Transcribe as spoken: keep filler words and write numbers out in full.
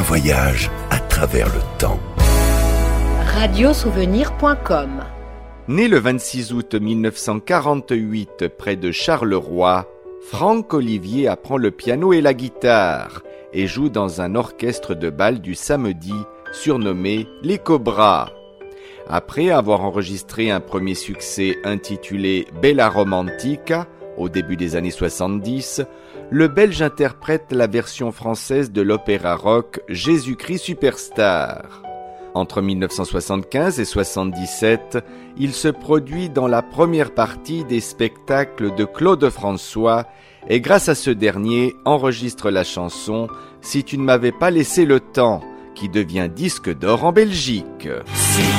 voyage à travers le temps. radiosouvenir point com. Né le vingt-six août mille neuf cent quarante-huit près de Charleroi, Franck Olivier apprend le piano et la guitare et joue dans un orchestre de bal du samedi surnommé Les Cobras. Après avoir enregistré un premier succès intitulé Bella Romantica au début des années soixante-dix, le Belge interprète la version française de l'opéra rock Jésus-Christ Superstar. Entre mille neuf cent soixante-quinze et soixante-dix-sept, il se produit dans la première partie des spectacles de Claude François et grâce à ce dernier enregistre la chanson « Si tu ne m'avais pas laissé le temps » qui devient disque d'or en Belgique.